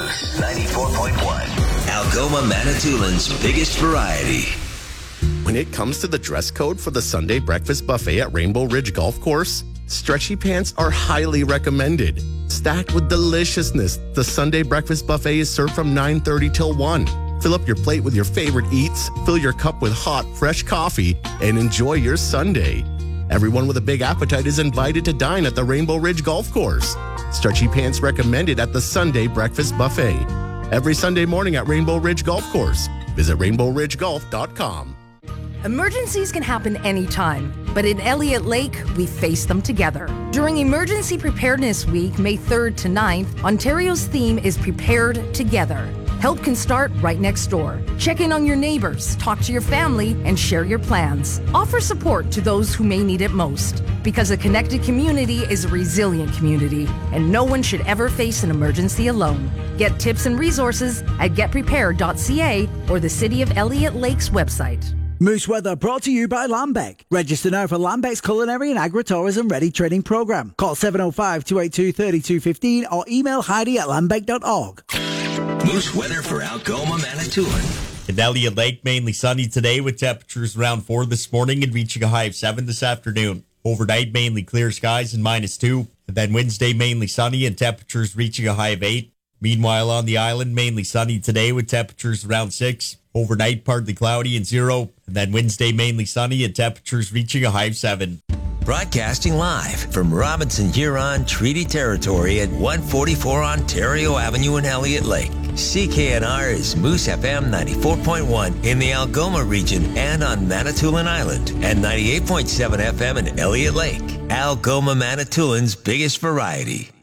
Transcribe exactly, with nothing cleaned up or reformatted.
Moose ninety-four point one. Algoma Manitoulин's biggest variety. When it comes to the dress code for the Sunday breakfast buffet at Rainbow Ridge Golf Course, stretchy pants are highly recommended. Stacked with deliciousness, the Sunday breakfast buffet is served from nine thirty till one. Fill up your plate with your favorite eats, fill your cup with hot, fresh coffee, and enjoy your Sunday. Everyone with a big appetite is invited to dine at the Rainbow Ridge Golf Course. Stretchy pants recommended at the Sunday breakfast buffet. Every Sunday morning at Rainbow Ridge Golf Course. Visit rainbow ridge golf dot com. Emergencies can happen anytime, but in Elliott Lake, we face them together. During Emergency Preparedness Week, May third to ninth, Ontario's theme is Prepared Together. Help can start right next door. Check in on your neighbors, talk to your family, and share your plans. Offer support to those who may need it most. Because a connected community is a resilient community, and no one should ever face an emergency alone. Get tips and resources at get prepared dot c a or the City of Elliott Lake's website. Moose Weather brought to you by Lambec. Register now for Lambec's Culinary and Agritourism Ready Training Program. Call seven oh five, two eight two, three two one five or email Heidi at lambec dot org. Moose weather for Algoma, Manitoulin. In Elliott Lake, mainly sunny today with temperatures around four this morning and reaching a high of seven this afternoon. Overnight, mainly clear skies and minus two. And then Wednesday, mainly sunny and temperatures reaching a high of eight. Meanwhile, on the island, mainly sunny today with temperatures around six. Overnight, partly cloudy and zero. And then Wednesday, mainly sunny and temperatures reaching a high of seven. Broadcasting live from Robinson Huron Treaty Territory at one forty-four Ontario Avenue in Elliott Lake. C K N R is Moose F M ninety-four point one in the Algoma region and on Manitoulin Island, and ninety-eight point seven F M in Elliott Lake. Algoma Manitoulin's biggest variety.